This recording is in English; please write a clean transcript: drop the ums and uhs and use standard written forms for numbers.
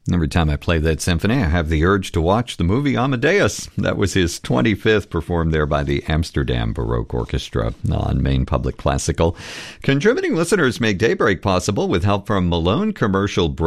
Every time I play that symphony, I have the urge to watch the movie Amadeus. That was his 25th, performed there by the Amsterdam Baroque Orchestra on Maine Public Classical. Contributing listeners make Daybreak possible with help from Malone Commercial